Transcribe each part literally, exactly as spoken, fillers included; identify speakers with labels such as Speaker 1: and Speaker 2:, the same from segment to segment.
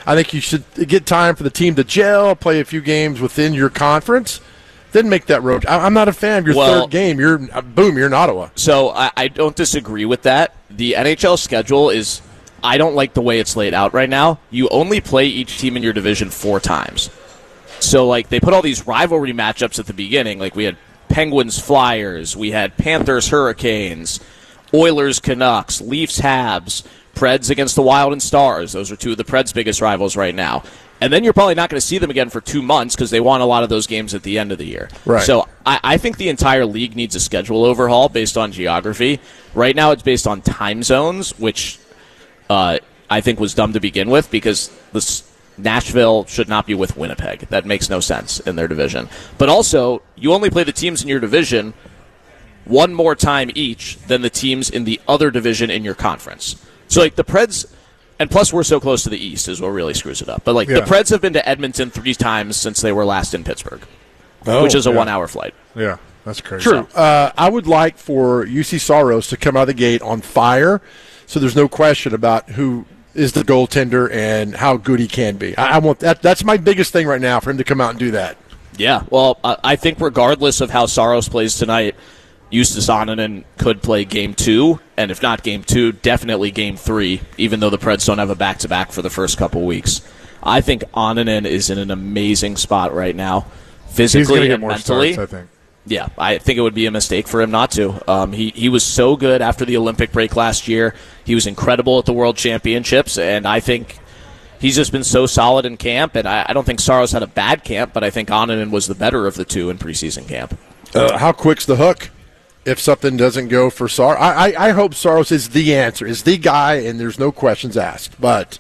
Speaker 1: I think you should get time for the team to gel, play a few games within your conference, then make that road. I'm not a fan of your
Speaker 2: well,
Speaker 1: third game. You're boom, you're in Ottawa.
Speaker 2: So I, I don't disagree with that. The N H L schedule is, I don't like the way it's laid out right now. You only play each team in your division four times. So, like, they put all these rivalry matchups at the beginning. Like, we had Penguins Flyers, we had Panthers Hurricanes, Oilers Canucks, Leafs Habs, Preds against the Wild and Stars. Those are two of the Preds' biggest rivals right now. And then you're probably not going to see them again for two months because they won a lot of those games at the end of the year.
Speaker 1: Right.
Speaker 2: So I, I think the entire league needs a schedule overhaul based on geography. Right now it's based on time zones, which uh, I think was dumb to begin with because this Nashville should not be with Winnipeg. That makes no sense in their division. But also, you only play the teams in your division one more time each than the teams in the other division in your conference. So, like, the Preds, and plus we're so close to the East is what really screws it up. But, like,
Speaker 3: Yeah.
Speaker 2: the Preds have been to Edmonton three times since they were last in Pittsburgh,
Speaker 1: Oh,
Speaker 2: which is a
Speaker 3: yeah.
Speaker 2: one-hour flight.
Speaker 3: Yeah, that's crazy.
Speaker 1: True. Uh, I would like for U C Saros to come out of the gate on fire, so there's no question about who is the goaltender and how good he can be. I, I want that. That's my biggest thing right now for him to come out and do that.
Speaker 2: Yeah, well, I I think regardless of how Saros plays tonight, Justus Annunen could play game two, and if not game two, definitely game three, even though the Preds don't have a back-to-back for the first couple weeks. I think Annunen is in an amazing spot right now,
Speaker 3: He's going
Speaker 2: physically
Speaker 3: to get
Speaker 2: and
Speaker 3: more
Speaker 2: mentally.
Speaker 3: starts, I think.
Speaker 2: Yeah, I think it would be a mistake for him not to. Um, he, he was so good after the Olympic break last year. He was incredible at the World Championships, and I think he's just been so solid in camp, and I, I don't think Saros had a bad camp, but I think Annunen was the better of the two in preseason camp.
Speaker 1: Uh, how quick's the hook if something doesn't go for Saros? I, I, I hope Saros is the answer, is the guy, and there's no questions asked. But,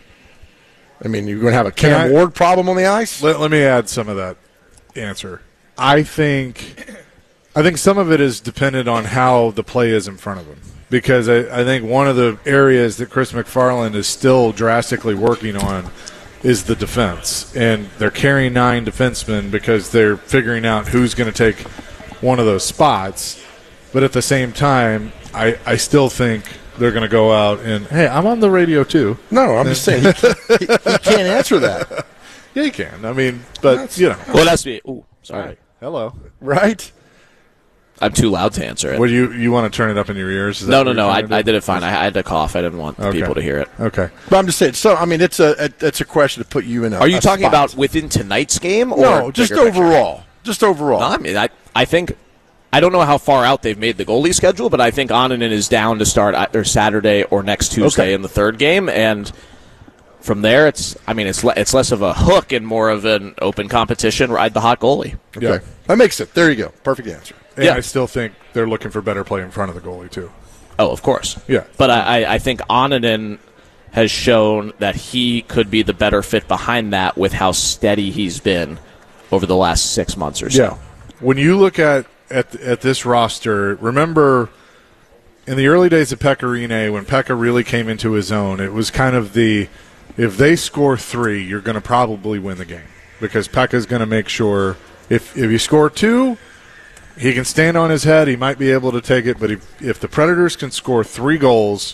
Speaker 1: I mean, you're going to have a Cam
Speaker 3: Can I-
Speaker 1: Ward problem on the ice?
Speaker 3: Let, let me add some of that answer. I think I think some of it is dependent on how the play is in front of him. Because I, I think one of the areas that Chris McFarland is still drastically working on is the defense. And they're carrying nine defensemen because they're figuring out who's going to take one of those spots. But at the same time, I, I still think they're going to go out and, hey, I'm on the radio too.
Speaker 1: No, I'm just saying he, he, he can't answer that.
Speaker 3: Yeah, you can. I mean, but,
Speaker 1: That's-
Speaker 3: you know.
Speaker 2: Well, that's me. Ooh, sorry.
Speaker 3: Hello.
Speaker 1: Right?
Speaker 2: I'm too loud to answer it.
Speaker 3: What do you you want to turn it up in your ears? Is that
Speaker 2: no,
Speaker 3: what
Speaker 2: no,
Speaker 3: you're
Speaker 2: no. I,
Speaker 3: trying to
Speaker 2: I
Speaker 3: do?
Speaker 2: did it fine. I, I had to cough. I didn't want
Speaker 3: Okay.
Speaker 2: people to hear it.
Speaker 3: Okay.
Speaker 1: But I'm just saying, so, I mean, it's a, a it's a question to put you in a
Speaker 2: Are you
Speaker 1: a
Speaker 2: talking
Speaker 1: spot.
Speaker 2: about within tonight's game? Or
Speaker 1: No, just
Speaker 2: bigger picture?
Speaker 1: overall. Just overall.
Speaker 2: No, I mean, I, I think I don't know how far out they've made the goalie schedule, but I think Annunen is down to start either Saturday or next Tuesday
Speaker 1: Okay.
Speaker 2: in the third game, and from there, it's I mean, it's le- it's less of a hook and more of an open competition. Ride the hot goalie.
Speaker 1: Okay.
Speaker 3: Yeah.
Speaker 1: That makes it. There you go. Perfect answer.
Speaker 3: And
Speaker 2: Yeah.
Speaker 3: I still think they're looking for better play in front of the goalie, too.
Speaker 2: Oh, of course.
Speaker 3: Yeah.
Speaker 2: But I, I, I think Annunen has shown that he could be the better fit behind that with how steady he's been over the last six months or so.
Speaker 3: Yeah. When you look at, at, at this roster, remember in the early days of Pekka Rinne, when Pekka really came into his own, it was kind of the, if they score three, you're going to probably win the game. Because Pekka's going to make sure, if, if you score two, he can stand on his head. He might be able to take it. But if, if the Predators can score three goals,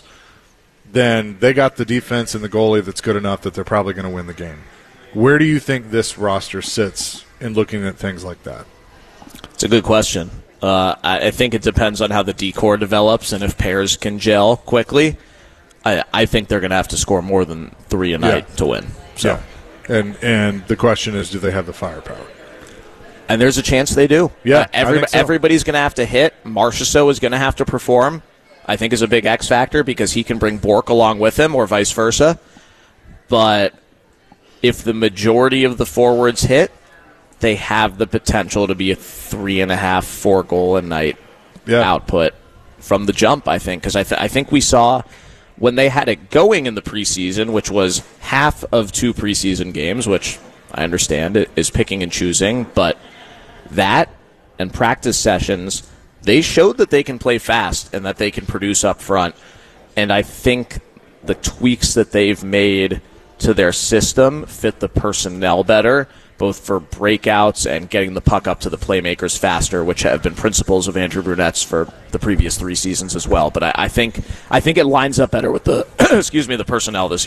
Speaker 3: then they got the defense and the goalie that's good enough that they're probably going to win the game. Where do you think this roster sits in looking at things like that?
Speaker 2: It's a good question. Uh, I, I think it depends on how the D-core develops and if pairs can gel quickly. I, I think they're going to have to score more than three a night
Speaker 3: Yeah.
Speaker 2: to win. So,
Speaker 3: Yeah. And, and the question is, do they have the firepower?
Speaker 2: And there's a chance they do.
Speaker 3: Yeah,
Speaker 2: Uh, every,
Speaker 3: I think so.
Speaker 2: Everybody's going to have to hit. Marchessault is going to have to perform, I think, is a big X factor because he can bring Bork along with him or vice versa. But if the majority of the forwards hit, they have the potential to be a three and a half, four goal a night
Speaker 3: Yeah.
Speaker 2: output from the jump, I think. Because I, th- I think we saw when they had it going in the preseason, which was half of two preseason games, which I understand it is picking and choosing, but that and practice sessions, they showed that they can play fast and that they can produce up front. And I think the tweaks that they've made to their system fit the personnel better, both for breakouts and getting the puck up to the playmakers faster, which have been principles of Andrew Brunette's for the previous three seasons as well. But I, I think I think it lines up better with the excuse me the personnel this year.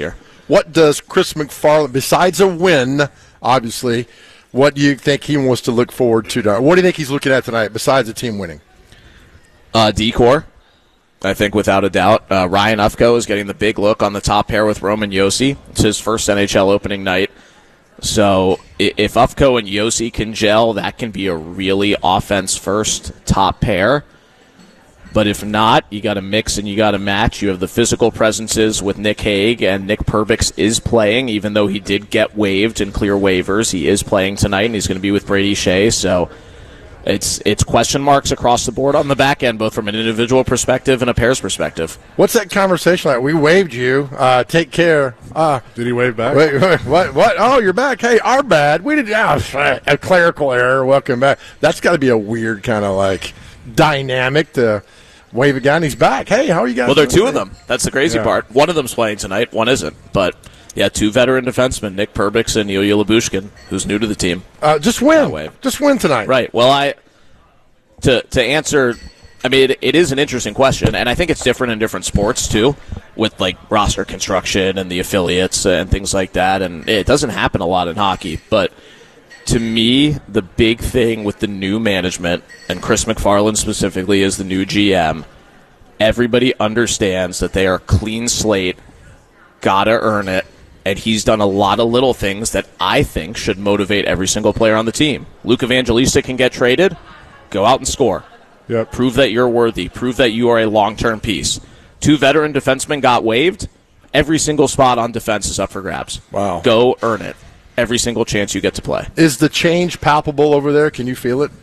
Speaker 1: what does Chris McFarland, besides a win, obviously, what do you think he wants to look forward to tonight? What do you think he's looking at tonight besides the team winning?
Speaker 2: Uh, D-Core, I think without a doubt. Uh, Ryan Ufko is getting the big look on the top pair with Roman Josi. It's his first N H L opening night. So if Ufko and Josi can gel, that can be a really offense-first top pair. But if not, you got to mix and you got to match. You have the physical presences with Nick Hague, and Nick Perbix is playing, even though he did get waived and clear waivers. He is playing tonight, and he's going to be with Brady Shea. So it's it's question marks across the board on the back end, both from an individual perspective and a pairs perspective.
Speaker 1: What's that conversation like? We waived you. Uh, take care. Uh,
Speaker 3: Did he wave back?
Speaker 1: Wait, wait, what? What? Oh, you're back. Hey, our bad. We did oh, a clerical error. Welcome back. That's got to be a weird kind of like dynamic to wave a guy and he's back. Hey, how are you guys?
Speaker 2: Well, there are two
Speaker 1: doing?
Speaker 2: of them. That's the crazy
Speaker 1: Yeah.
Speaker 2: part. One of them's playing tonight. One isn't. But yeah, two veteran defensemen, Nick Perbix and Ilya Lyubushkin, who's new to the team.
Speaker 1: Uh, just
Speaker 2: That
Speaker 1: win.
Speaker 2: wave.
Speaker 1: Just win tonight.
Speaker 2: Right. Well, I to to answer. I mean, it, it is an interesting question, and I think it's different in different sports too, with like roster construction and the affiliates and things like that. And it doesn't happen a lot in hockey, but to me, the big thing with the new management and Chris McFarland specifically is the new G M. Everybody understands that they are a clean slate, gotta earn it, and he's done a lot of little things that I think should motivate every single player on the team. Luke Evangelista can get traded, go out and score.
Speaker 3: Yep.
Speaker 2: Prove that you're worthy. Prove that you are a long-term piece. Two veteran defensemen got waived. Every single spot on defense is up for grabs.
Speaker 1: Wow.
Speaker 2: Go earn it. Every single chance you get to play.
Speaker 1: Is the change palpable over there? Can you feel it?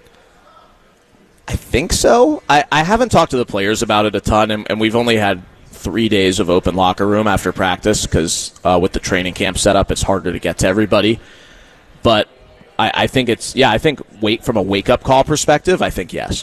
Speaker 2: I think so. I, I haven't talked to the players about it a ton, and, and we've only had three days of open locker room after practice because uh, with the training camp setup, it's harder to get to everybody. But I, I think it's, yeah, I think wait from a wake-up call perspective, I think yes.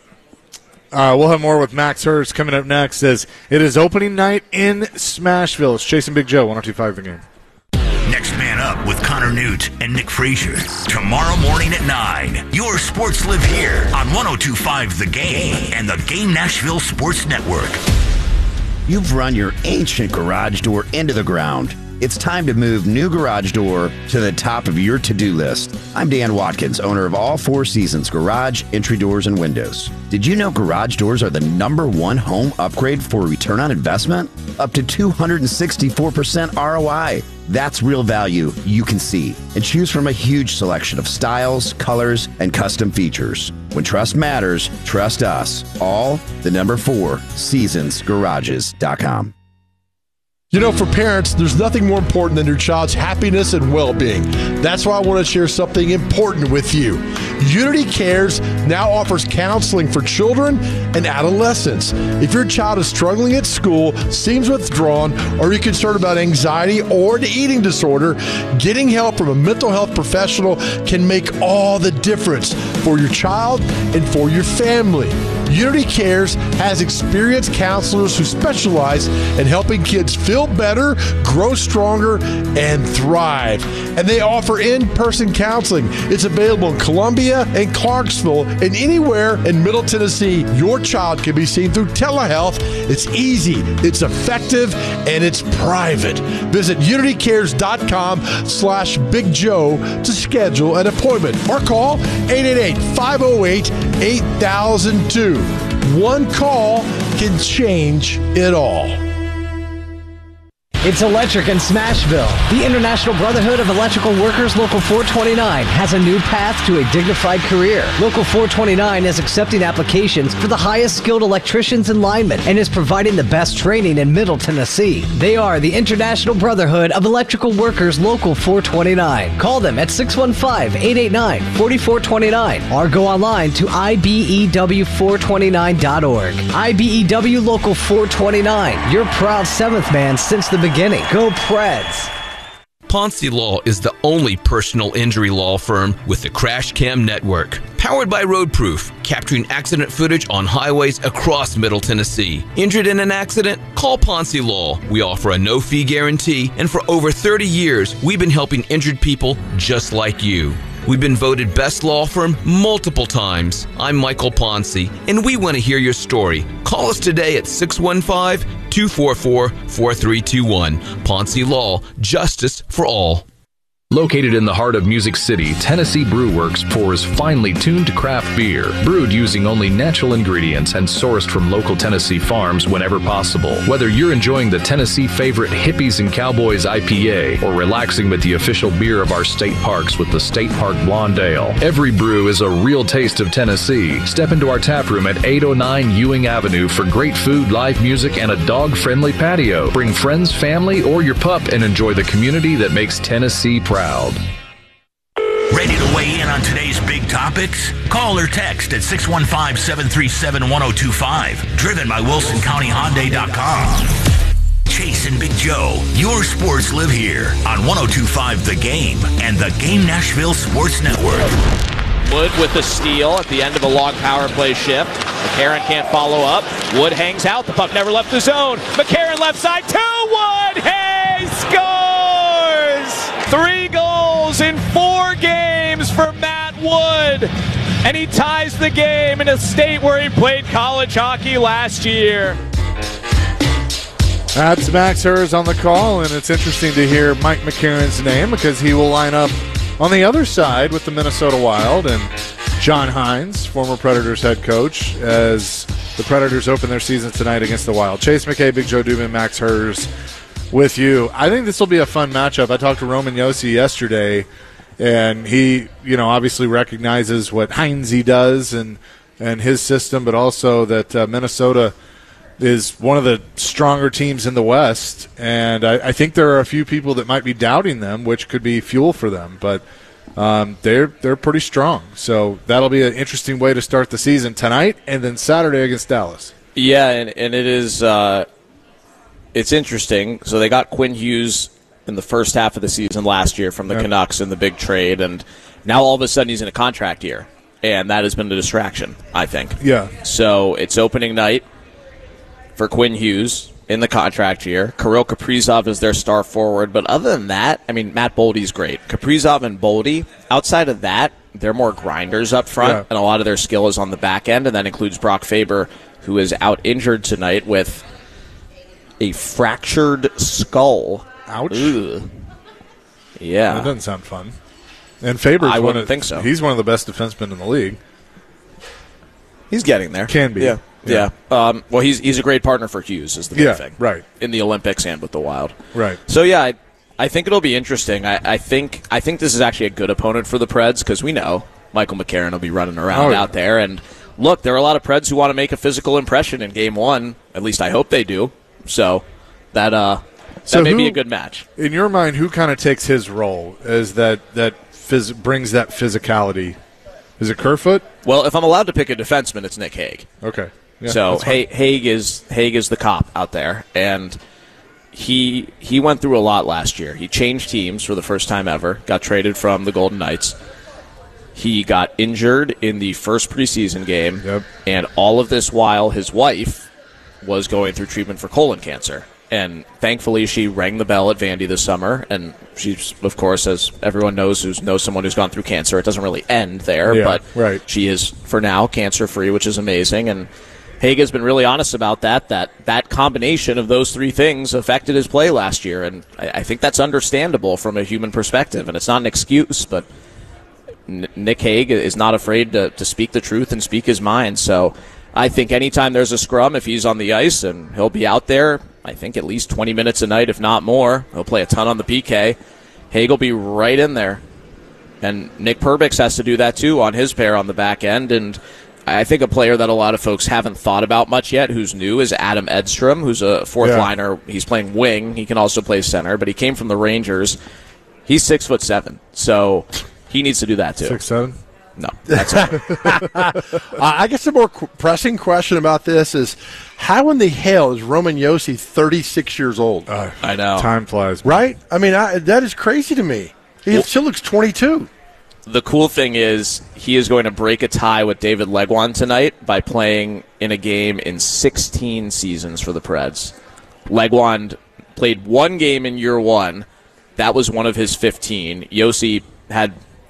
Speaker 3: Uh, we'll have more with Max Hurst coming up next as it is opening night in Smashville. It's Chasing Big Joe, one oh two point five The Game.
Speaker 4: Next Man Up with Connor Newt and Nick Frazier. Tomorrow morning at nine. Your sports live here on one oh two point five The Game and the Game Nashville Sports Network.
Speaker 5: You've run your ancient garage door into the ground. It's time to move new garage door to the top of your to-do list. I'm Dan Watkins, owner of All Four Seasons Garage, Entry Doors, and Windows. Did you know garage doors are the number one home upgrade for return on investment? Up to two hundred sixty-four percent R O I. That's real value you can see. And choose from a huge selection of styles, colors, and custom features. When trust matters, trust us. All the number four, seasons garages dot com.
Speaker 6: You know, for parents, there's nothing more important than your child's happiness and well-being. That's why I want to share something important with you. Unity Cares now offers counseling for children and adolescents. If your child is struggling at school, seems withdrawn, or you're concerned about anxiety or an eating disorder, getting help from a mental health professional can make all the difference for your child and for your family. Unity Cares has experienced counselors who specialize in helping kids feel better, grow stronger, and thrive. And they offer in-person counseling. It's available in Columbia and Clarksville and anywhere in Middle Tennessee. Your child can be seen through telehealth. It's easy, it's effective, and it's private. Visit unitycares.com slash Big Joe to schedule an appointment or call eight eight eight, five oh eight, eight thousand two. One call can change it all.
Speaker 7: It's electric in Smashville. The International Brotherhood of Electrical Workers Local four twenty-nine has a new path to a dignified career. Local four twenty-nine is accepting applications for the highest skilled electricians and linemen and is providing the best training in Middle Tennessee. They are the International Brotherhood of Electrical Workers Local four twenty-nine. Call them at six one five, eight eight nine, four four two nine or go online to I B E W four twenty-nine dot org. I B E W Local four twenty-nine, your proud seventh man since the beginning. Go Preds!
Speaker 8: Ponce Law is the only personal injury law firm with the Crash Cam Network. Powered by Roadproof, capturing accident footage on highways across Middle Tennessee. Injured in an accident? Call Ponce Law. We offer a no-fee guarantee, and for over thirty years, we've been helping injured people just like you. We've been voted best law firm multiple times. I'm Michael Ponce, and we want to hear your story. Call us today at six one five, two two four four, four three two one. Ponce Law, justice for all.
Speaker 9: Located in the heart of Music City, Tennessee Brew Works pours finely tuned craft beer, brewed using only natural ingredients and sourced from local Tennessee farms whenever possible. Whether you're enjoying the Tennessee favorite Hippies and Cowboys I P A or relaxing with the official beer of our state parks with the State Park Blonde Ale, every brew is a real taste of Tennessee. Step into our tap room at eight oh nine Ewing Avenue for great food, live music, and a dog-friendly patio. Bring friends, family, or your pup and enjoy the community that makes Tennessee proud.
Speaker 4: Ready to weigh in on today's big topics? Call or text at six one five, seven three seven, one oh two five. Driven by Wilson County Hyundai dot com. Chase and Big Joe, your sports live here on one oh two five The Game and the Game Nashville Sports Network.
Speaker 2: Wood with the steal at the end of a long power play shift. McCarron can't follow up. Wood hangs out. The puck never left the zone. McCarron left side to Wood. He scores! Three goals in four games for Matt Wood. And he ties the game in a state where he played college hockey last year.
Speaker 3: That's Max Hers on the call, and it's interesting to hear Mike McCarron's name because he will line up on the other side with the Minnesota Wild and John Hines, former Predators head coach, as the Predators open their season tonight against the Wild. Chase McKay, Big Joe Dubin, Max Hers with you. I think this will be a fun matchup. I talked to Roman Josi yesterday, and he, you know, obviously recognizes what Heinze does and, and his system, but also that uh, Minnesota is one of the stronger teams in the West, and I, I think there are a few people that might be doubting them, which could be fuel for them. But um, they're they're pretty strong, so that'll be an interesting way to start the season tonight, and then Saturday against Dallas.
Speaker 2: Yeah, and, and it is uh, it's interesting. So they got Quinn Hughes in the first half of the season last year from the
Speaker 3: yep.
Speaker 2: Canucks in the big trade, and now all of a sudden he's in a contract year, and that has been a distraction, I think.
Speaker 3: Yeah.
Speaker 2: So it's opening night for Quinn Hughes in the contract year. Kirill Kaprizov is their star forward. But other than that, I mean, Matt Boldy's great. Kaprizov and Boldy, outside of that, they're more grinders up front, yeah. and a lot of their skill is on the back end, and that includes Brock Faber, who is out injured tonight with a fractured skull.
Speaker 3: Ouch.
Speaker 2: Ugh. Yeah.
Speaker 3: That doesn't sound fun. And Faber's
Speaker 2: I
Speaker 3: one
Speaker 2: wouldn't
Speaker 3: of,
Speaker 2: think so.
Speaker 3: He's one of the best defensemen in the league.
Speaker 2: He's getting there.
Speaker 3: Can be.
Speaker 2: Yeah. Yeah. yeah. Um, well, he's he's a great partner for Hughes is the big
Speaker 3: yeah,
Speaker 2: thing.
Speaker 3: Right.
Speaker 2: In the Olympics and with the Wild.
Speaker 3: Right.
Speaker 2: So, yeah, I, I think it'll be interesting. I, I think I think this is actually a good opponent for the Preds because we know Michael McCarron will be running around oh, yeah. out there. And, look, there are a lot of Preds who want to make a physical impression in Game one. At least I hope they do. So that uh, that
Speaker 3: so
Speaker 2: may
Speaker 3: who,
Speaker 2: be a good match.
Speaker 3: In your mind, who kind of takes his role as that, that phys- brings that physicality? Is it Kerfoot?
Speaker 2: Well, if I'm allowed to pick a defenseman, it's Nick Hague.
Speaker 3: Okay. Yeah,
Speaker 2: so ha- Hague is Hague is the cop out there, and he he went through a lot last year. He changed teams for the first time ever, got traded from the Golden Knights. He got injured in the first preseason game,
Speaker 3: yep.
Speaker 2: and all of this while his wife was going through treatment for colon cancer. And thankfully, she rang the bell at Vandy this summer, and she's, of course, as everyone knows who knows someone who's gone through cancer, it doesn't really end there,
Speaker 3: yeah,
Speaker 2: but
Speaker 3: right.
Speaker 2: she is, for now, cancer-free, which is amazing, and Hague has been really honest about that, that that combination of those three things affected his play last year, and I, I think that's understandable from a human perspective, and it's not an excuse, but N- Nick Hague is not afraid to, to speak the truth and speak his mind, so I think anytime there's a scrum, if he's on the ice, and he'll be out there, I think at least twenty minutes a night, if not more. He'll play a ton on the P K. Hague will be right in there. And Nick Perbix has to do that, too, on his pair on the back end, and I think a player that a lot of folks haven't thought about much yet, who's new, is Adam Edstrom, who's a fourth
Speaker 3: yeah.
Speaker 2: liner. He's playing wing. He can also play center, but he came from the Rangers. He's six foot seven, so he needs to do that too.
Speaker 3: Six seven.
Speaker 2: No, that's
Speaker 1: uh, I guess the more qu- pressing question about this is how in the hell is Roman Josi thirty-six years old?
Speaker 3: Uh,
Speaker 2: I know.
Speaker 3: Time flies.
Speaker 1: Right? I mean, I, that is crazy to me. He well, still looks twenty-two.
Speaker 2: The cool thing is he is going to break a tie with David Legwand tonight by playing in a game in sixteen seasons for the Preds. Legwand played one game in year one. That was one of his fifteen. Josi had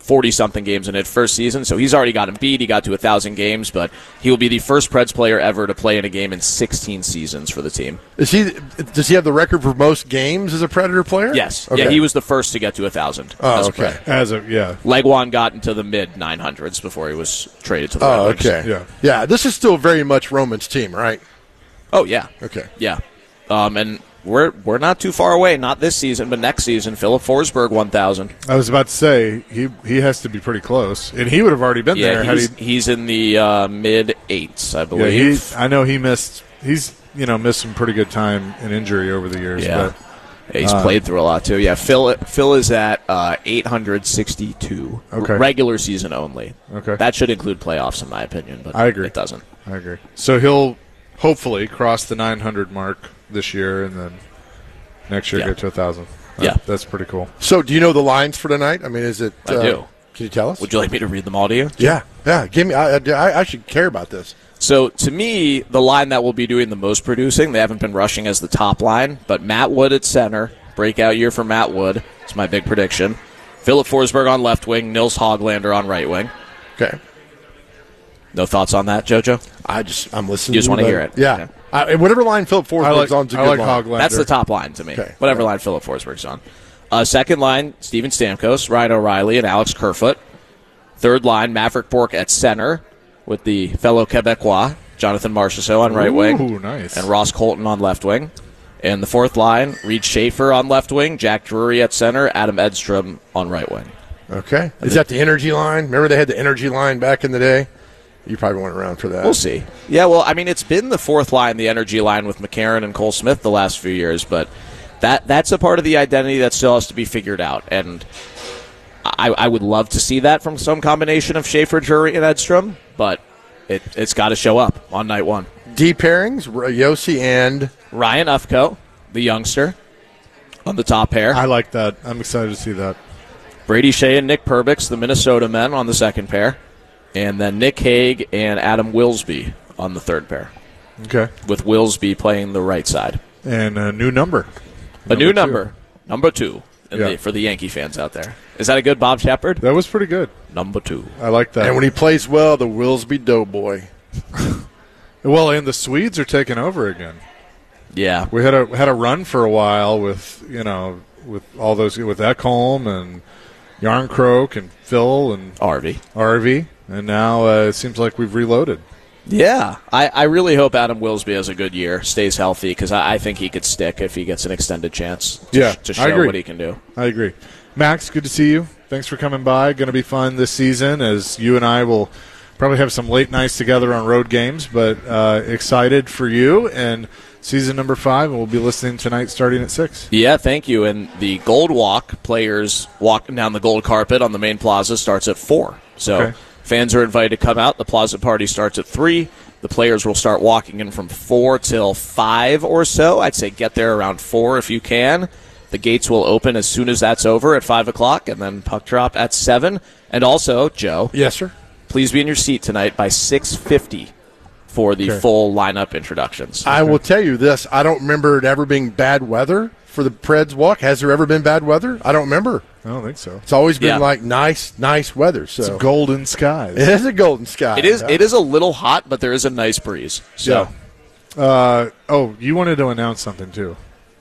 Speaker 2: forty-something games in his first season, so he's already got him beat. He got to one thousand games, but he will be the first Preds player ever to play in a game in sixteen seasons for the team.
Speaker 1: Is he? Does he have the record for most games as a Predator player?
Speaker 2: Yes.
Speaker 1: Okay.
Speaker 2: Yeah, he was the first to get to one thousand.
Speaker 1: Oh,
Speaker 2: as a
Speaker 1: okay.
Speaker 2: Pred.
Speaker 3: As a yeah,
Speaker 2: Legwan got into the mid nine hundreds before he was traded to the
Speaker 1: Oh,
Speaker 2: Red Wings.
Speaker 1: okay.
Speaker 3: Yeah.
Speaker 1: Yeah, this is still very much Roman's team, right?
Speaker 2: Oh, yeah.
Speaker 1: Okay.
Speaker 2: Yeah. Um, and we're we're not too far away. Not this season, but next season. Philip Forsberg, one thousand.
Speaker 3: I was about to say he he has to be pretty close, and he would have already been
Speaker 2: Yeah,
Speaker 3: there. Had
Speaker 2: he's,
Speaker 3: he,
Speaker 2: he's in the uh, mid eights, I
Speaker 3: yeah,
Speaker 2: believe.
Speaker 3: he, I know he missed. He's you know missed some pretty good time in injury over the years.
Speaker 2: Yeah.
Speaker 3: But,
Speaker 2: Yeah, he's
Speaker 3: Uh,
Speaker 2: played through a lot, too. Yeah, Phil Phil is at uh, eight hundred sixty-two.
Speaker 3: Okay.
Speaker 2: Regular season only.
Speaker 3: Okay.
Speaker 2: That should include playoffs, in my opinion, but
Speaker 3: I agree.
Speaker 2: it doesn't.
Speaker 3: I agree. So he'll hopefully cross the nine hundred mark this year, and then next year
Speaker 2: Yeah.
Speaker 3: get to one thousand.
Speaker 2: Yeah.
Speaker 3: That's pretty cool.
Speaker 1: So, do you know the lines for tonight? I mean, is it?
Speaker 2: I
Speaker 1: uh,
Speaker 2: do.
Speaker 1: Can you tell us?
Speaker 2: Would you like me to read them all to you?
Speaker 1: Yeah, yeah. Give me. I, I, I should care about this.
Speaker 2: So, to me, the line that will be doing the most producing, they haven't been rushing as the top line, but Matt Wood at center, breakout year for Matt Wood. It's my big prediction. Philip Forsberg on left wing, Nils Hoglander on right wing.
Speaker 1: Okay.
Speaker 2: No thoughts on that, JoJo?
Speaker 1: I just I'm listening.
Speaker 2: You just
Speaker 1: to
Speaker 2: want to
Speaker 1: the-
Speaker 2: hear it?
Speaker 1: Yeah.
Speaker 2: Okay.
Speaker 1: I, whatever line Philip Forsberg's
Speaker 3: I like,
Speaker 1: on's a
Speaker 3: I
Speaker 1: good
Speaker 3: like
Speaker 1: line.
Speaker 3: Hoglander.
Speaker 2: That's the top line to me.
Speaker 1: Okay.
Speaker 2: Whatever line Philip Forsberg's on. Uh, second line, Steven Stamkos, Ryan O'Reilly, and Alex Kerfoot. Third line, Maverick Bourque at center with the fellow Quebecois, Jonathan Marchessault on right wing.
Speaker 3: Ooh, nice.
Speaker 2: And Ross Colton on left wing. And the fourth line, Reed Schaefer on left wing, Jack Drury at center, Adam Edstrom on right wing.
Speaker 1: Okay. Is that the energy line? Remember they had the energy line back in the day? You probably weren't around for that.
Speaker 2: We'll see. Yeah, well, I mean, it's been the fourth line, the energy line with McCarron and Cole Smith the last few years, but that that's a part of the identity that still has to be figured out. And I, I would love to see that from some combination of Schaefer, Drury, and Edstrom, but it, it's got to show up on night one.
Speaker 1: D pairings, Yossi and
Speaker 2: Ryan Ufko, the youngster, on the top pair.
Speaker 3: I like that. I'm excited to see that.
Speaker 2: Brady Shea and Nick Perbix, the Minnesota men, on the second pair. And then Nick Hague and Adam Wilsby on the third pair,
Speaker 3: Okay.
Speaker 2: with Wilsby playing the right side.
Speaker 3: And a new number.
Speaker 2: A new
Speaker 3: two.
Speaker 2: number, number two, in
Speaker 3: Yeah.
Speaker 2: the, for the Yankee fans out there. Is that a good Bob Shepard?
Speaker 3: That was pretty good.
Speaker 2: Number two.
Speaker 3: I like that.
Speaker 1: and when he plays well, the Willsby Doughboy.
Speaker 3: well, and the Swedes are taking over again.
Speaker 2: Yeah.
Speaker 3: We had a had a run for a while with you know with all those with Ekholm and Yarncroke and Phil and
Speaker 2: R V.
Speaker 3: R V, and now uh, it seems like we've reloaded.
Speaker 2: Yeah. I, I really hope Adam Wilsby has a good year, stays healthy, because I, I think he could stick if he gets an extended chance to,
Speaker 3: Yeah,
Speaker 2: to
Speaker 3: I
Speaker 2: show
Speaker 3: agree.
Speaker 2: what he can do.
Speaker 3: I agree. Max, good to see you. Thanks for coming by. Going to be fun this season as you and I will probably have some late nights together on road games, but uh, excited for you and season number five, and we'll be listening tonight starting at six.
Speaker 2: Yeah, thank you. And the Gold Walk players walking down the gold carpet on the main plaza starts at four. So
Speaker 3: Okay.
Speaker 2: fans are invited to come out. The plaza party starts at three. The players will start walking in from four till five or so. I'd say get there around four if you can. The gates will open as soon as that's over at five o'clock, and then puck drop at seven. And also, Joe,
Speaker 1: Yes, sir.
Speaker 2: please be in your seat tonight by six fifty for the
Speaker 3: Okay.
Speaker 2: full lineup introductions.
Speaker 1: I will tell you this. I don't remember it ever being bad weather for the Preds walk. Has there ever been bad weather? I don't remember.
Speaker 3: I don't think so.
Speaker 1: It's always been
Speaker 2: Yeah.
Speaker 1: like nice, nice weather. So
Speaker 3: It's golden skies.
Speaker 1: it is a golden sky.
Speaker 2: It is
Speaker 1: Yeah.
Speaker 2: it is a little hot, but there is a nice breeze. So
Speaker 3: Yeah. Uh, oh, you wanted to announce something too.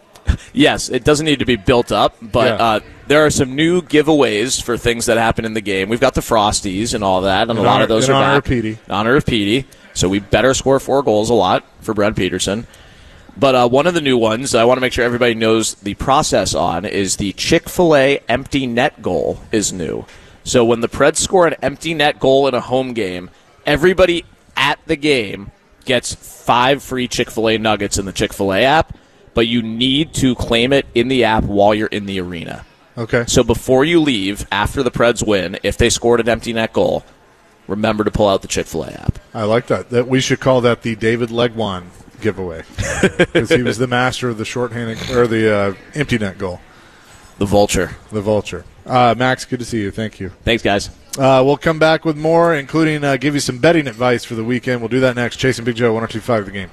Speaker 2: yes, it doesn't need to be built up, but
Speaker 3: Yeah.
Speaker 2: uh, there are some new giveaways for things that happen in the game. We've got the Frosties and all that, and
Speaker 3: In
Speaker 2: a lot
Speaker 3: honor-
Speaker 2: of those
Speaker 3: in
Speaker 2: are
Speaker 3: honor
Speaker 2: back.
Speaker 3: of Petey.
Speaker 2: In honor of Petey. So we better score four goals a lot for Brent Peterson. But uh, one of the new ones I want to make sure everybody knows the process on is the Chick-fil-A empty net goal is new. So when the Preds score an empty net goal in a home game, everybody at the game gets five free Chick-fil-A nuggets in the Chick-fil-A app, but you need to claim it in the app while you're in the arena.
Speaker 3: Okay.
Speaker 2: So before you leave, after the Preds win, if they scored an empty net goal, remember to pull out the Chick-fil-A app.
Speaker 3: I like that. That we should call that the David Legwan giveaway because he was the master of the shorthanded or the uh, empty net goal,
Speaker 2: The Vulture.
Speaker 3: the vulture. Uh, Max, good to see you. Thank you.
Speaker 2: Thanks, guys.
Speaker 3: Uh, we'll come back with more, including uh, give you some betting advice for the weekend. We'll do that next. Chasing Big Joe, one oh two point five The Game.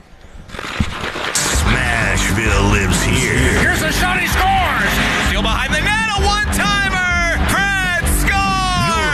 Speaker 4: Smashville lives here.
Speaker 10: Here's a shot, he scores! Still behind the net, a one-timer! Fred scores!
Speaker 4: Your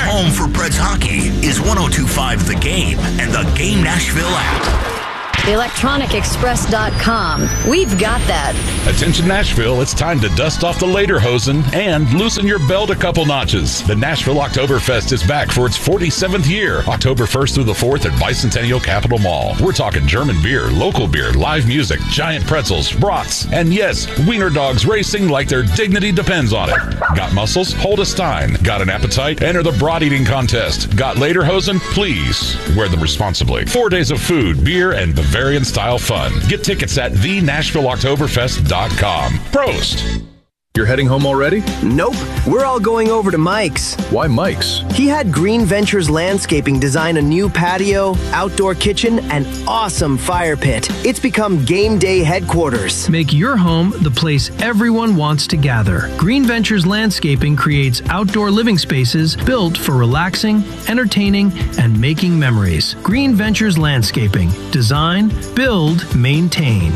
Speaker 4: is one oh two point five The Game and the Game Nashville app.
Speaker 10: electronic express dot com. We've got that.
Speaker 11: Attention Nashville, it's time to dust off the lederhosen and loosen your belt a couple notches. The Nashville Oktoberfest is back for its forty-seventh year, October first through the fourth at Bicentennial Capitol Mall. We're talking German beer, local beer, live music, giant pretzels, brats, and yes, wiener dogs racing like their dignity depends on it. Got muscles? Hold a stein. Got an appetite? Enter the brat eating contest. Got lederhosen? Please wear them responsibly. Four days of food, beer, and Bavarian style fun. Get tickets at the nashville oktoberfest dot com. Prost!
Speaker 9: You're heading home already?
Speaker 12: Nope. We're all going over to Mike's.
Speaker 9: Why Mike's?
Speaker 12: He had Green Ventures Landscaping design a new patio, outdoor kitchen, and awesome fire pit. It's become game day headquarters.
Speaker 13: Make your home the place everyone wants to gather. Green Ventures Landscaping creates outdoor living spaces built for relaxing, entertaining, and making memories. Green Ventures Landscaping. Design, build, maintain.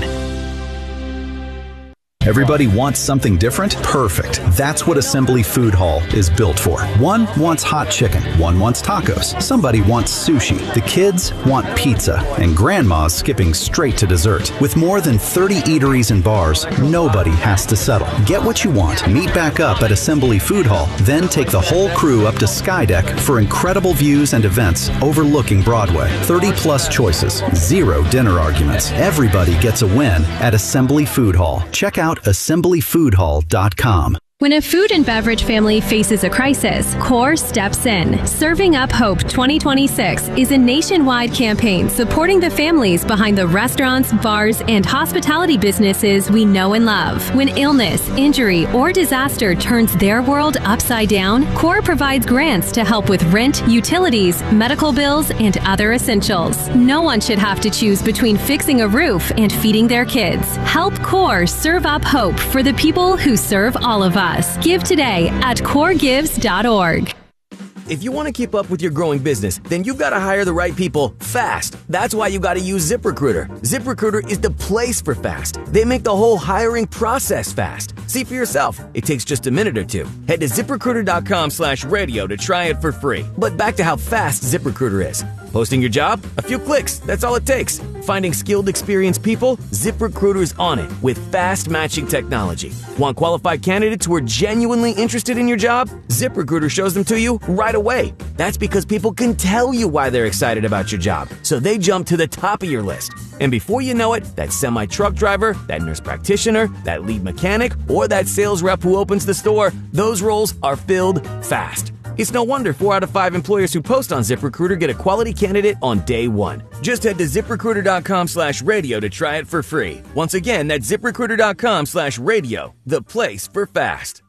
Speaker 14: Everybody wants something different? Perfect. That's what Assembly Food Hall is built for. One wants hot chicken. One wants tacos. Somebody wants sushi. The kids want pizza. And grandma's skipping straight to dessert. With more than thirty eateries and bars, nobody has to settle. Get what you want. Meet back up at Assembly Food Hall. Then take the whole crew up to Skydeck for incredible views and events overlooking Broadway. thirty plus choices. Zero dinner arguments. Everybody gets a win at Assembly Food Hall. Check out assembly food hall dot com.
Speaker 15: When a food and beverage family faces a crisis, CORE steps in. Serving Up Hope twenty twenty-six is a nationwide campaign supporting the families behind the restaurants, bars, and hospitality businesses we know and love. When illness, injury, or disaster turns their world upside down, CORE provides grants to help with rent, utilities, medical bills, and other essentials. No one should have to choose between fixing a roof and feeding their kids. Help CORE serve up hope for the people who serve all of us. Give today at core gives dot org.
Speaker 16: If you want to keep up with your growing business, then you've got to hire the right people fast. That's why you got to use ZipRecruiter. ZipRecruiter is the place for fast. They make the whole hiring process fast. See for yourself. It takes just a minute or two. Head to ZipRecruiter.com slash radio to try it for free. But back to how fast ZipRecruiter is. Posting your job? A few clicks. That's all it takes. Finding skilled, experienced people? ZipRecruiter's on it with fast matching technology. Want qualified candidates who are genuinely interested in your job? ZipRecruiter shows them to you right away. That's because people can tell you why they're excited about your job, so they jump to the top of your list. And before you know it, that semi-truck driver, that nurse practitioner, that lead mechanic, or that sales rep who opens the store, those roles are filled fast. It's no wonder four out of five employers who post on ZipRecruiter get a quality candidate on day one. Just head to ZipRecruiter.com slash radio to try it for free. Once again, that's ZipRecruiter.com slash radio, the place for fast.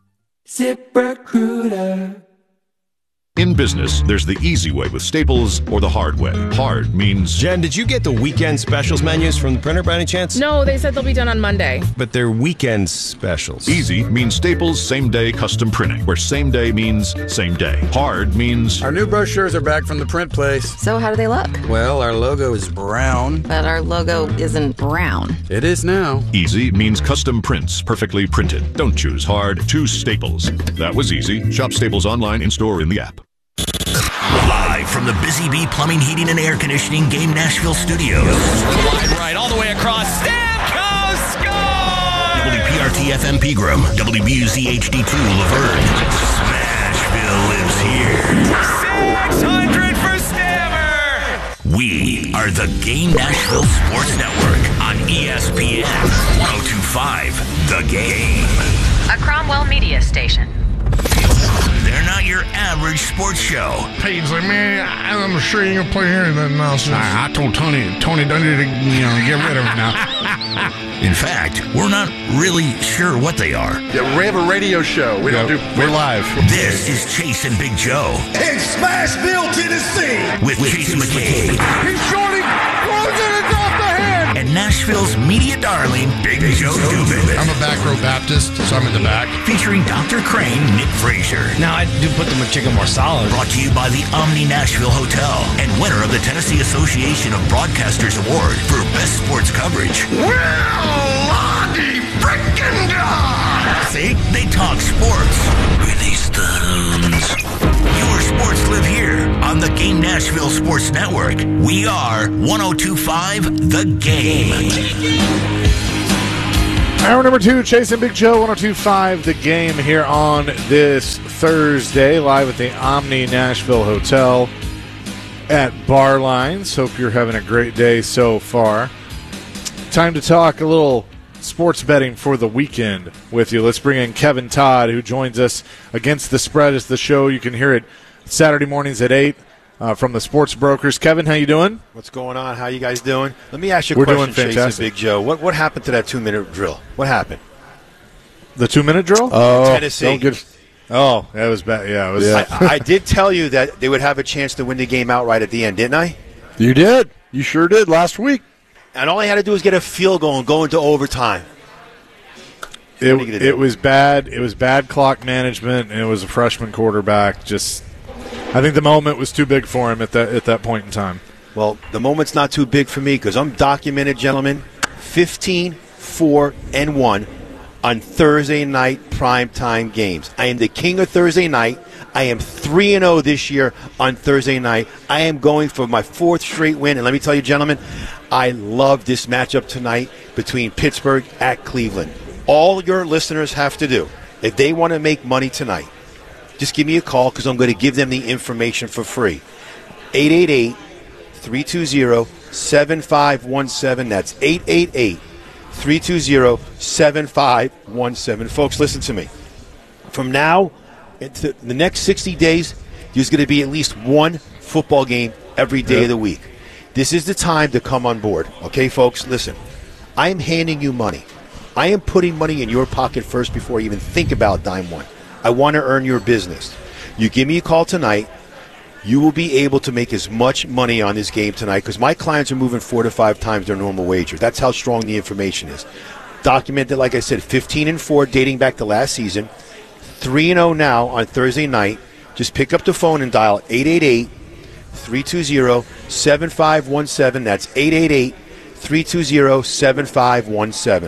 Speaker 17: ZipRecruiter. In business, there's the easy way with Staples or the hard way. Hard means...
Speaker 18: Jen, did you get the weekend specials menus from the printer by any chance?
Speaker 19: No, they said they'll be done on Monday.
Speaker 18: But they're weekend specials.
Speaker 17: Easy means Staples same-day custom printing, where same day means same day. Hard means...
Speaker 20: Our new brochures are back from the print place.
Speaker 19: So how do they look?
Speaker 20: Well, our logo is brown.
Speaker 19: But our logo isn't brown.
Speaker 20: It is now.
Speaker 17: Easy means custom prints, perfectly printed. Don't choose hard, choose Staples. That was easy. Shop Staples online, in-store, in the app.
Speaker 4: Live from the Busy Bee Plumbing, Heating, and Air Conditioning Game Nashville studios.
Speaker 21: Wide right, all the way across. Stamkos score!
Speaker 4: W P R T F M Pegram, W B U Z H D two Laverne. Smashville lives here.
Speaker 21: six hundred for Stammer!
Speaker 4: We are the Game Nashville Sports Network on E S P N one oh two point five The Game.
Speaker 22: A Cromwell media station.
Speaker 4: They're not your average sports show.
Speaker 23: Peyton's like, man, I'm sure you ain't gonna play here and then nonsense. I, I told Tony, Tony done it to, you know, get rid of him now.
Speaker 4: In fact, we're not really sure what they are.
Speaker 1: Yeah, we have a radio show. We yeah, don't do.
Speaker 3: We're live.
Speaker 4: This is Chase and Big Joe
Speaker 24: in Smashville, Tennessee,
Speaker 4: with, with Chase McCabe.
Speaker 23: He's shorting, throws it off the head.
Speaker 4: And Nashville's media darling, Big, Big Joe Dubin.
Speaker 23: I'm a back row Baptist, so I'm in the back.
Speaker 4: Featuring Doctor Crane, Nick Frazier.
Speaker 25: Now I do put the McChicken more solid.
Speaker 4: Brought to you by the Omni Nashville Hotel and winner of the Tennessee Association of Broadcasters Award for Best Sports Coverage.
Speaker 24: Well, Lottie frickin' dog!
Speaker 4: See, they talk sports. Release the hounds. Your sports live here on the Game Nashville Nashville Sports Network. We are one oh two point five The Game.
Speaker 3: Hour number two, Chasing Big Joe, one oh two point five The Game here on this Thursday, live at the Omni Nashville Hotel at Barlines. Hope you're having a great day so far. Time to talk a little sports betting for the weekend with you. Let's bring in Kevin Todd, who joins us. Against the Spread is the show. You can hear it Saturday mornings at eight uh, from the Sports Brokers. Kevin, how you doing?
Speaker 2: What's going on? How you guys doing? Let me ask you a
Speaker 3: We're
Speaker 2: question,
Speaker 3: doing fantastic.
Speaker 2: Chasing Big Joe. What what happened to that two-minute drill? What happened?
Speaker 3: The two-minute drill?
Speaker 2: Oh, Tennessee.
Speaker 3: Don't get, oh, that was bad. Yeah, it was.
Speaker 2: Yeah. I, I did tell you that they would have a chance to win the game outright at the end, didn't I?
Speaker 1: You did. You sure did last week.
Speaker 2: And all I had to do was get a field goal and go into overtime.
Speaker 3: It, it was bad. It was bad clock management, and it was a freshman quarterback. Just, I think the moment was too big for him at that at that point in time.
Speaker 2: Well, the moment's not too big for me because I'm documented, gentlemen, fifteen, four, and one on Thursday night primetime games. I am the king of Thursday night. I am three and oh this year on Thursday night. I am going for my fourth straight win. And let me tell you, gentlemen, I love this matchup tonight between Pittsburgh at Cleveland. All your listeners have to do, if they want to make money tonight, just give me a call because I'm going to give them the information for free. eight eight eight, three two zero, seven five one seven. That's eight eight eight, three two zero, seven five one seven. Folks, listen to me. From now into the next sixty days, there's going to be at least one football game every day
Speaker 3: Yep.
Speaker 2: of the week. This is the time to come on board. Okay, folks, listen. I am handing you money. I am putting money in your pocket first before you even think about Dime One. I want to earn your business. You give me a call tonight, you will be able to make as much money on this game tonight because my clients are moving four to five times their normal wager. That's how strong the information is. Documented, like I said, fifteen and four dating back to last season, three and oh now on Thursday night. Just pick up the phone and dial eight eight eight, three two zero, seven five one seven. That's eight eight eight, three two zero, seven five one seven.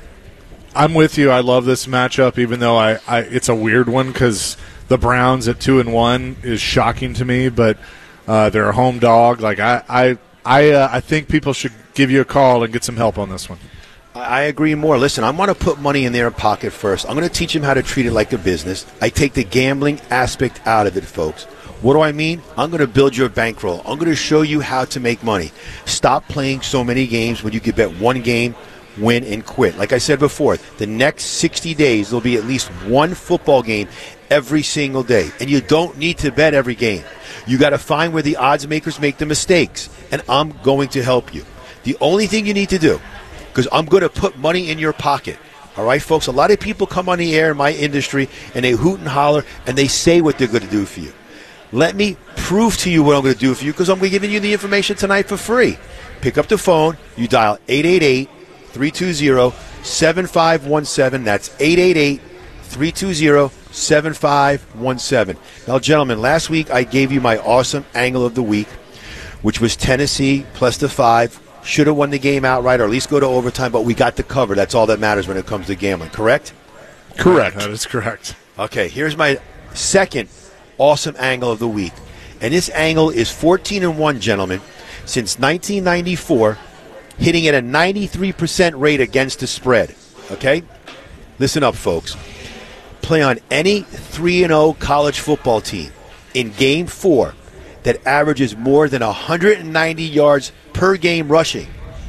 Speaker 3: I'm with you. I love this matchup, even though I, I it's a weird one because the Browns at two and one is shocking to me. But uh, they're a home dog. Like I, I, I, uh, I think people should give you a call and get some help on this one.
Speaker 2: I agree more. Listen, I want to put money in their pocket first. I'm going to teach them how to treat it like a business. I take the gambling aspect out of it, folks. What do I mean? I'm going to build your bankroll. I'm going to show you how to make money. Stop playing so many games when you could bet one game, win, and quit. Like I said before, the next sixty days, there'll be at least one football game every single day. And you don't need to bet every game. You got to find where the odds makers make the mistakes. And I'm going to help you. The only thing you need to do, because I'm going to put money in your pocket. All right, folks? A lot of people come on the air in my industry, and they hoot and holler, and they say what they're going to do for you. Let me prove to you what I'm going to do for you, because I'm going to give you the information tonight for free. Pick up the phone. You dial eight eight eight, three two zero, seven five one seven. That's eight eight eight, three two zero, seven five one seven. Now, gentlemen, last week I gave you my awesome angle of the week, which was Tennessee plus the five. Should have won the game outright or at least go to overtime, but we got the cover. That's all that matters when it comes to gambling, correct?
Speaker 3: Correct. That is correct.
Speaker 2: Okay, here's my second awesome angle of the week. And this angle is fourteen and one, gentlemen, since nineteen ninety-four, hitting at a ninety-three percent rate against the spread. Okay? Listen up, folks. Play on any three and oh college football team in game four that averages more than one hundred ninety yards per game rushing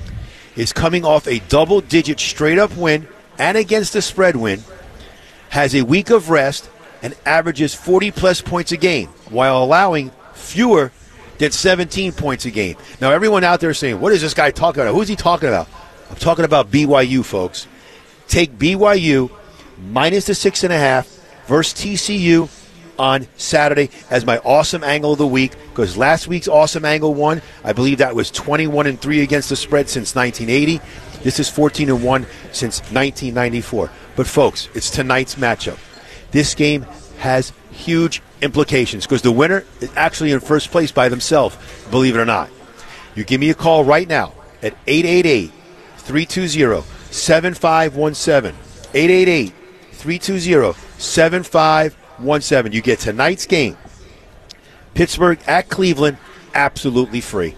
Speaker 2: is coming off a double-digit straight-up win and against the spread win, has a week of rest, and averages forty-plus points a game while allowing fewer than seventeen points a game. Now, everyone out there is saying, what is this guy talking about? Who is he talking about? I'm talking about B Y U, folks. Take B Y U minus the six and a half versus T C U on Saturday as my awesome angle of the week, because last week's awesome angle one, I believe that was twenty-one and three against the spread since nineteen eighty. This is fourteen and one since nineteen ninety-four. But folks, it's tonight's matchup. This game has huge implications because the winner is actually in first place by themselves, believe it or not. You give me a call right now at eight eight eight, three two zero, seven five one seven. eight eight eight, three two zero, seven five one seven. You get tonight's game. Pittsburgh at Cleveland absolutely free.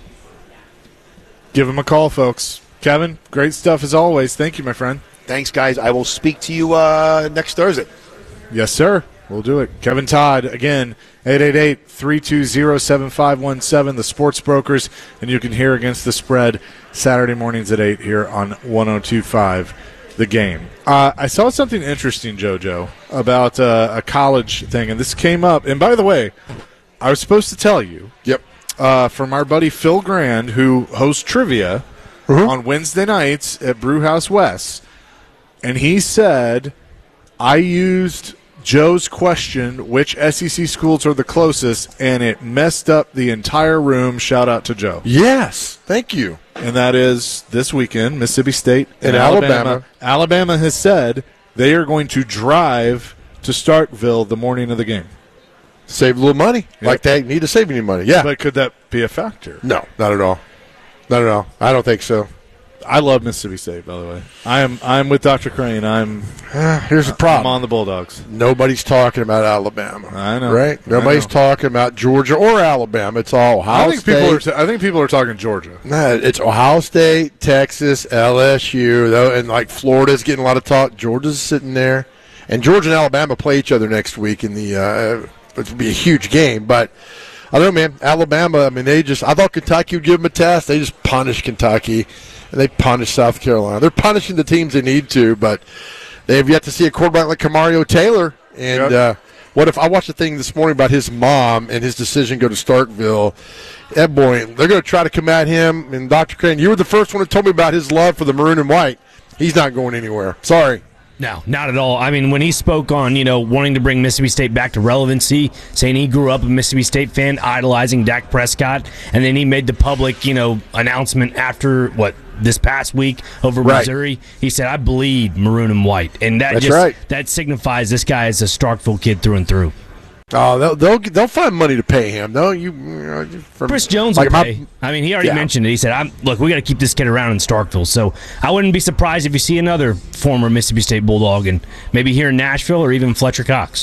Speaker 3: Give him a call, folks. Kevin, great stuff as always. Thank you, my friend.
Speaker 2: Thanks, guys. I will speak to you uh, next Thursday.
Speaker 3: Yes, sir. We'll do it. Kevin Todd, again, eight eight eight, three two zero, seven five one seven, the Sports Brokers, and you can hear Against the Spread Saturday mornings at eight here on one oh two point five The Game. Uh, I saw something interesting, JoJo, about uh, a college thing, and this came up. And by the way, I was supposed to tell you.
Speaker 1: Yep.
Speaker 3: Uh, from our buddy Phil Grand, who hosts trivia
Speaker 1: mm-hmm.
Speaker 3: on Wednesday nights at Brewhouse West, and he said, I used Joe's question, which S E C schools are the closest, and it messed up the entire room. Shout out to Joe.
Speaker 1: Yes, thank you.
Speaker 3: And that is this weekend, Mississippi State and,
Speaker 1: and
Speaker 3: Alabama.
Speaker 1: Alabama.
Speaker 3: Alabama has said they are going to drive to Starkville the morning of the game.
Speaker 1: Save a little money, yep. like they need to save any money. Yeah,
Speaker 3: but could that be a factor?
Speaker 1: No, not at all. Not at all. I don't think so.
Speaker 3: I love Mississippi State, by the way. I am I'm with Doctor Crane. I'm
Speaker 1: uh, here's the problem.
Speaker 3: I'm on the Bulldogs.
Speaker 1: Nobody's talking about Alabama.
Speaker 3: I know,
Speaker 1: right? Nobody's
Speaker 3: know.
Speaker 1: talking about Georgia or Alabama. It's all Ohio
Speaker 3: I think
Speaker 1: State.
Speaker 3: People are t- I think people are talking Georgia.
Speaker 1: Nah, it's Ohio State, Texas, L S U, though, and like Florida's getting a lot of talk. Georgia's sitting there, and Georgia and Alabama play each other next week in the. Uh, it will be a huge game, but. I don't know, man. Alabama, I mean, they just – I thought Kentucky would give them a test. They just punished Kentucky, and they punished South Carolina. They're punishing the teams they need to, but they have yet to see a quarterback like Kamario Taylor. And yep. uh, what if – I watched a thing this morning about his mom and his decision to go to Starkville. That boy, they're going to try to come at him. And, Doctor Crane, you were the first one who told me about his love for the maroon and white. He's not going anywhere. Sorry.
Speaker 5: No, not at all. I mean, when he spoke on, you know, wanting to bring Mississippi State back to relevancy, saying he grew up a Mississippi State fan, idolizing Dak Prescott, and then he made the public, you know, announcement after, what, this past week over
Speaker 1: right.
Speaker 5: Missouri. He said, I bleed maroon and white. And that
Speaker 1: That's
Speaker 5: just
Speaker 1: right.
Speaker 5: that signifies this guy is a Starkville kid through and through.
Speaker 1: Oh, they'll they'll they'll find money to pay him. No, you. you know, from,
Speaker 5: Chris Jones
Speaker 1: like
Speaker 5: will pay.
Speaker 1: My,
Speaker 5: I mean, he already
Speaker 1: yeah.
Speaker 5: mentioned it. He said, I'm, "Look, we got to keep this kid around in Starkville." So I wouldn't be surprised if you see another former Mississippi State Bulldog, and maybe here in Nashville or even Fletcher Cox.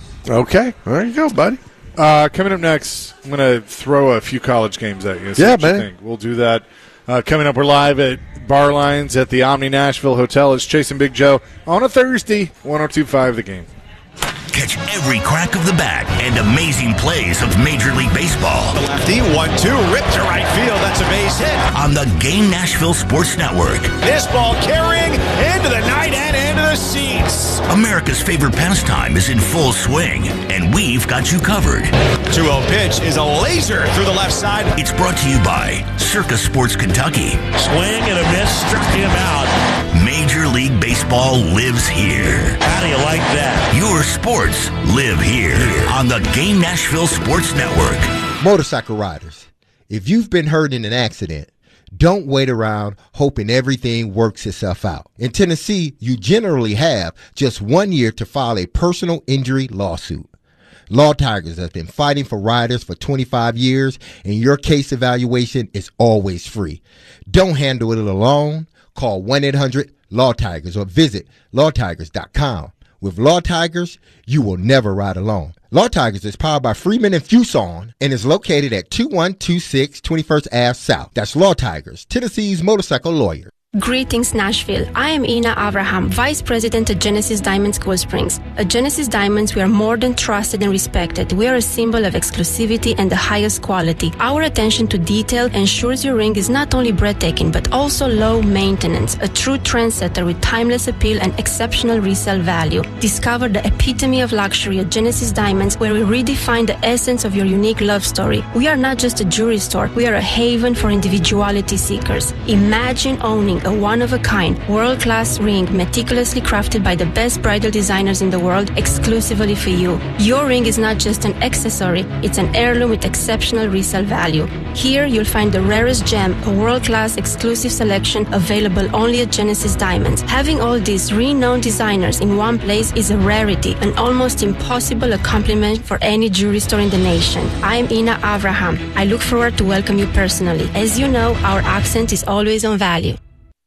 Speaker 1: Okay, there you go, buddy.
Speaker 3: Uh, coming up next, I'm going to throw a few college games at you. See
Speaker 1: yeah,
Speaker 3: what
Speaker 1: man.
Speaker 3: You think. We'll do that. Uh, coming up, we're live at Bar Lines at the Omni Nashville Hotel. It's Chase and Big Joe on a Thursday, one oh two point five The Game.
Speaker 4: Catch every crack of the bat and amazing plays of Major League Baseball.
Speaker 18: The lefty, one two, ripped to right field. That's a base hit.
Speaker 4: On the Game Nashville Sports Network.
Speaker 18: This ball carrying into the night and into the seats.
Speaker 4: America's favorite pastime is in full swing, and we've got you covered.
Speaker 18: two oh pitch is a laser through the left side.
Speaker 4: It's brought to you by Circa Sports Kentucky.
Speaker 6: Swing and a miss, struck him out.
Speaker 4: Major League Baseball lives here.
Speaker 6: How do you like that?
Speaker 4: Your sports live here on the Game Nashville Sports Network.
Speaker 7: Motorcycle riders, if you've been hurt in an accident, don't wait around hoping everything works itself out. In Tennessee, you generally have just one year to file a personal injury lawsuit. Law Tigers has been fighting for riders for twenty-five years, and your case evaluation is always free. Don't handle it alone. Call one eight hundred law tigers or visit law tigers dot com. With Law Tigers, you will never ride alone. Law Tigers is powered by Freeman and Fuson and is located at two one two six twenty-first Avenue South. That's Law Tigers, Tennessee's motorcycle lawyer.
Speaker 8: Greetings, Nashville. I am Ina Abraham, Vice President at Genesis Diamonds Cool Springs. At Genesis Diamonds, we are more than trusted and respected. We are a symbol of exclusivity and the highest quality. Our attention to detail ensures your ring is not only breathtaking, but also low maintenance, a true trendsetter with timeless appeal and exceptional resale value. Discover the epitome of luxury at Genesis Diamonds, where we redefine the essence of your unique love story. We are not just a jewelry store. We are a haven for individuality seekers. Imagine owning a one-of-a-kind, world-class ring meticulously crafted by the best bridal designers in the world exclusively for you. Your ring is not just an accessory, it's an heirloom with exceptional resale value. Here, you'll find the rarest gem, a world-class exclusive selection available only at Genesis Diamonds. Having all these renowned designers in one place is a rarity, an almost impossible accomplishment for any jewelry store in the nation. I'm Ina Abraham. I look forward to welcome you personally. As you know, our accent is always on value.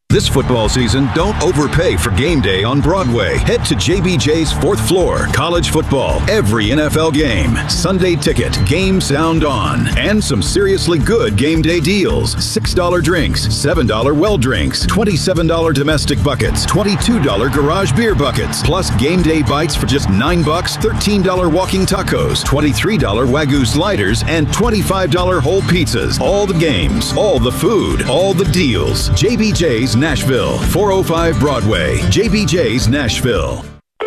Speaker 9: This football season, don't overpay for game day on Broadway. Head to J B J's fourth floor. College football, every N F L game. Sunday ticket, game sound on. And some seriously good game day deals. six dollar drinks, seven dollar well drinks, twenty-seven dollar domestic buckets, twenty-two dollar garage beer buckets, plus game day bites for just nine bucks, thirteen dollar walking tacos, twenty-three dollar Wagyu sliders, and twenty-five dollar whole pizzas. All the games, all the food, all the deals. J B J's Nashville, four oh five Broadway. J B J's Nashville.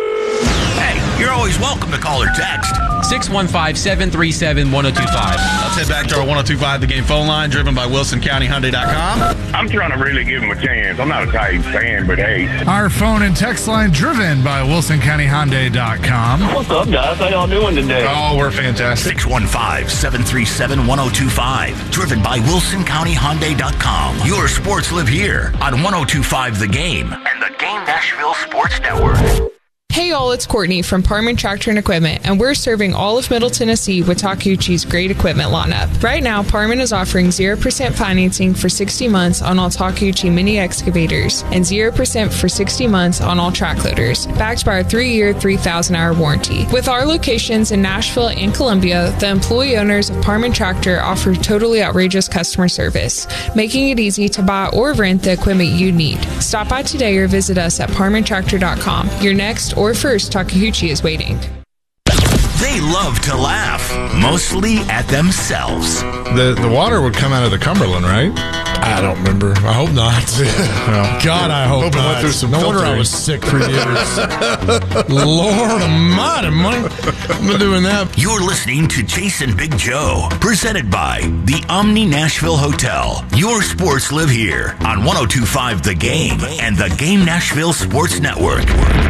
Speaker 4: Hey, you're always welcome to call or text.
Speaker 10: six one five, seven three seven, one oh two five.
Speaker 11: Let's head back to our one oh two five The Game phone line, driven by Wilson County Hyundai dot com.
Speaker 12: I'm trying to really give him a chance. I'm not a Titans fan, but hey.
Speaker 23: Our phone and text line driven by Wilson County Hyundai dot com.
Speaker 12: What's up, guys? How y'all doing today?
Speaker 11: Oh, we're fantastic.
Speaker 4: six one five, seven three seven, one oh two five. Driven by Wilson County Hyundai dot com. Your sports live here on one oh two five The Game and the Game Nashville Sports Network.
Speaker 13: Hey y'all, it's Courtney from Parman Tractor and Equipment, and we're serving all of Middle Tennessee with Takeuchi's great equipment lineup. Right now, Parman is offering zero percent financing for sixty months on all Takeuchi mini excavators and zero percent for sixty months on all track loaders, backed by our three-year, three thousand hour warranty. With our locations in Nashville and Columbia, the employee owners of Parman Tractor offer totally outrageous customer service, making it easy to buy or rent the equipment you need. Stop by today or visit us at Parman Tractor dot com. Your next or first Takeuchi is waiting.
Speaker 4: They love to laugh, mostly at themselves.
Speaker 23: The the water would come out of the Cumberland, right?
Speaker 11: I don't remember. I hope not.
Speaker 23: Well,
Speaker 11: God, I hope,
Speaker 23: hope it
Speaker 11: not.
Speaker 23: went through some
Speaker 11: no wonder
Speaker 23: filtering.
Speaker 11: I was sick for years. Lord almighty, Mike. I've been doing that.
Speaker 4: You're listening to Chasing Big Joe, presented by the Omni Nashville Hotel. Your sports live here on one oh two five The Game and the Game Nashville Sports Network.